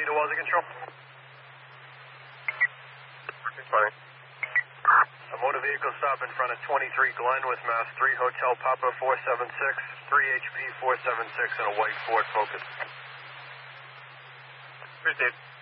Toledo Wells Control. Fine. A motor vehicle stop in front of 23 Glen with Mass 3 Hotel Papa 476, 3 HP 476, and a white Ford Focus. Received.